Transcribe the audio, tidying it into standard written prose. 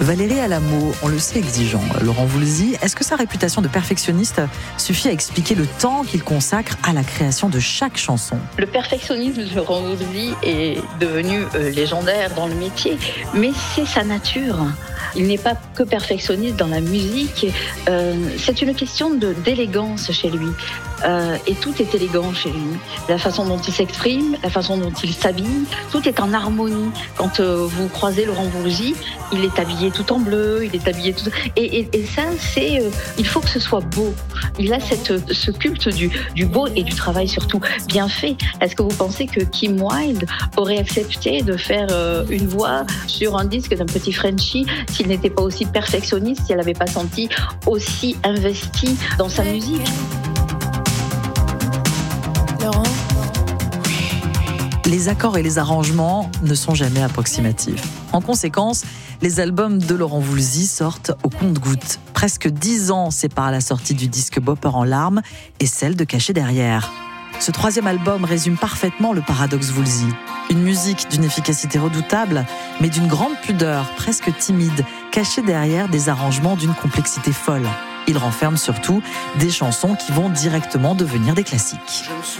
Valérie Alamo, on le sait exigeant. Laurent Voulzy, est-ce que sa réputation de perfectionniste suffit à expliquer le temps qu'il consacre à la création de chaque chanson? Le perfectionnisme de Laurent Voulzy est devenu légendaire dans le métier, mais c'est sa nature. Il n'est pas que perfectionniste dans la musique, c'est une question d'élégance chez lui. Et tout est élégant chez lui. La façon dont il s'exprime, la façon dont il s'habille, tout est en harmonie. Quand vous croisez Laurent Voulzy, il est habillé tout en bleu, il est habillé tout... Et ça, c'est... il faut que ce soit beau. Il a ce culte du beau et du travail surtout bien fait. Est-ce que vous pensez que Kim Wilde aurait accepté de faire une voix sur un disque d'un petit Frenchie s'il n'était pas aussi perfectionniste, si elle n'avait pas senti aussi investi dans sa musique? Les accords et les arrangements ne sont jamais approximatifs. En conséquence, les albums de Laurent Voulzy sortent au compte-gouttes. Presque 10 ans séparent la sortie du disque Bopper en larmes et celle de Caché derrière. Ce 3e album résume parfaitement le paradoxe Voulzy. Une musique d'une efficacité redoutable, mais d'une grande pudeur, presque timide, cachée derrière des arrangements d'une complexité folle. Il renferme surtout des chansons qui vont directement devenir des classiques.